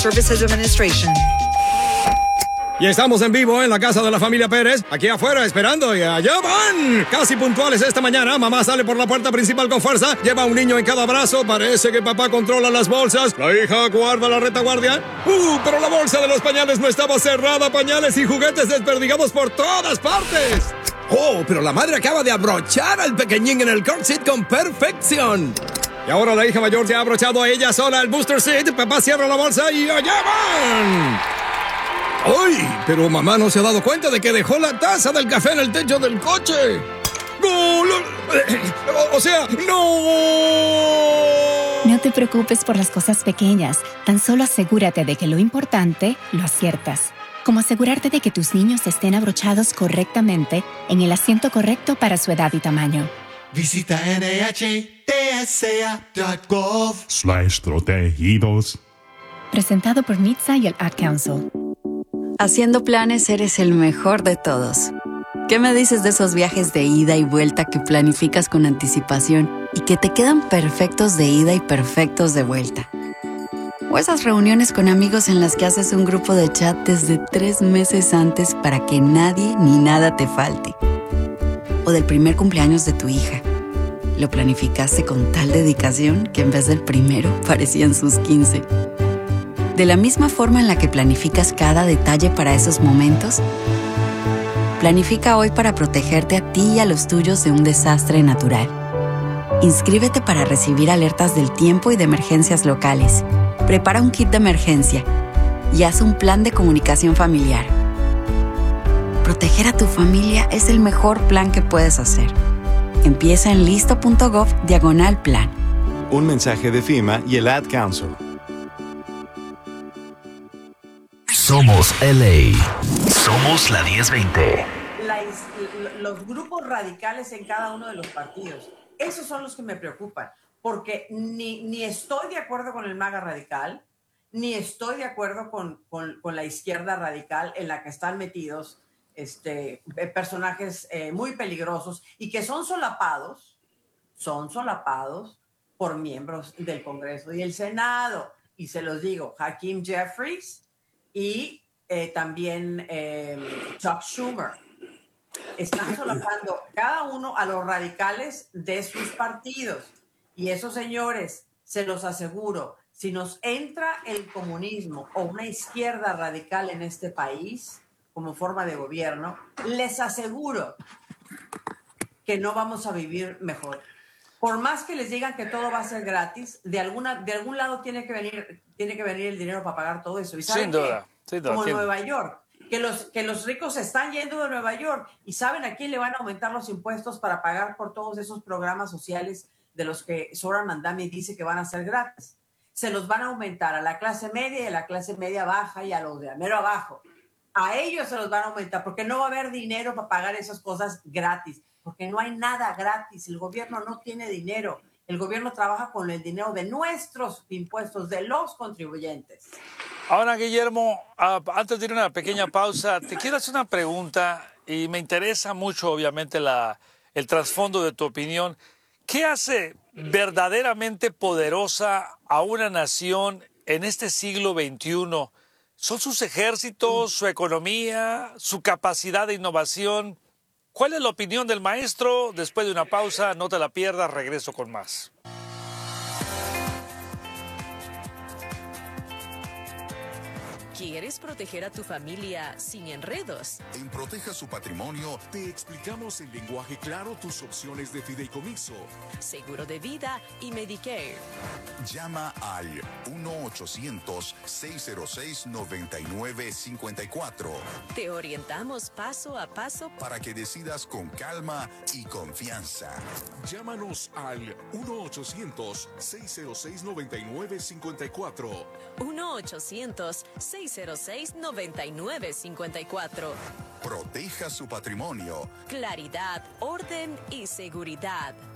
Services Administration. Y estamos en vivo en la casa de la familia Pérez, aquí afuera esperando y allá van. Casi puntuales esta mañana, mamá sale por la puerta principal con fuerza, lleva a un niño en cada brazo, parece que papá controla las bolsas, la hija guarda la retaguardia. Pero la bolsa de los pañales no estaba cerrada, pañales y juguetes desperdigados por todas partes. Oh, pero la madre acaba de abrochar al pequeñín en el car seat con perfección. Y ahora la hija mayor se ha abrochado a ella sola el booster seat, papá cierra la bolsa y allá van. ¡Ay! Pero mamá no se ha dado cuenta de que dejó la taza del café en el techo del coche. ¡No! O sea, ¡no! No te preocupes por las cosas pequeñas. Tan solo asegúrate de que lo importante lo aciertas. Como asegurarte de que tus niños estén abrochados correctamente en el asiento correcto para su edad y tamaño. Visita NHTSA.gov/protegidos. Presentado por NHTSA y el Ad Council. Haciendo planes eres el mejor de todos. ¿Qué me dices de esos viajes de ida y vuelta que planificas con anticipación y que te quedan perfectos de ida y perfectos de vuelta? O esas reuniones con amigos en las que haces un grupo de chat desde 3 meses antes para que nadie ni nada te falte. O del primer cumpleaños de tu hija. Lo planificaste con tal dedicación que en vez del primero parecían sus 15. De la misma forma en la que planificas cada detalle para esos momentos, planifica hoy para protegerte a ti y a los tuyos de un desastre natural. Inscríbete para recibir alertas del tiempo y de emergencias locales. Prepara un kit de emergencia y haz un plan de comunicación familiar. Proteger a tu familia es el mejor plan que puedes hacer. Empieza en listo.gov/plan. Un mensaje de FEMA y el Ad Council. Somos LA. Somos la 1020. Los grupos radicales en cada uno de los partidos, esos son los que me preocupan, porque ni estoy de acuerdo con el MAGA radical, ni estoy de acuerdo con la izquierda radical en la que están metidos personajes muy peligrosos y que son solapados por miembros del Congreso y el Senado. Y se los digo, Hakeem Jeffries y también Chuck Schumer. Están solapando cada uno a los radicales de sus partidos. Y esos señores, se los aseguro, si nos entra el comunismo o una izquierda radical en este país como forma de gobierno, les aseguro que no vamos a vivir mejor. Por más que les digan que todo va a ser gratis, de algún lado tiene que venir el dinero para pagar todo eso. ¿Y saben Sin duda. Como en Nueva York, que los ricos se están yendo de Nueva York y saben a quién le van a aumentar los impuestos para pagar por todos esos programas sociales de los que Zohran Mamdani dice que van a ser gratis. Se los van a aumentar a la clase media y a la clase media baja y a los de mero abajo. A ellos se los van a aumentar porque no va a haber dinero para pagar esas cosas gratis, porque no hay nada gratis. El gobierno no tiene dinero. El gobierno trabaja con el dinero de nuestros impuestos, de los contribuyentes. Ahora, Guillermo, antes de ir a una pequeña pausa, te quiero hacer una pregunta y me interesa mucho, obviamente, el trasfondo de tu opinión. ¿Qué hace verdaderamente poderosa a una nación en este siglo XXI? ¿Son sus ejércitos, su economía, su capacidad de innovación? ¿Cuál es la opinión del maestro? Después de una pausa, no te la pierdas, regreso con más. ¿Quieres proteger a tu familia sin enredos? En Proteja su Patrimonio te explicamos en lenguaje claro tus opciones de fideicomiso, seguro de vida y Medicare. Llama al 1-800-606-9954. Te orientamos paso a paso para que decidas con calma y confianza. Llámanos al 1-800-606-9954. 1-800-606-9954. Proteja su patrimonio. Claridad, orden y seguridad.